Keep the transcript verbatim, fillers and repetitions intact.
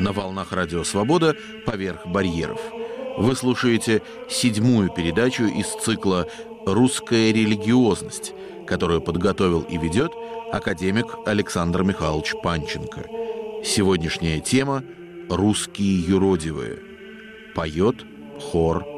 на волнах Радио Свобода «Поверх барьеров». Вы слушаете седьмую передачу из цикла «Русская религиозность», которую подготовил и ведет академик Александр Михайлович Панченко. Сегодняшняя тема «Русские юродивые». Поет хор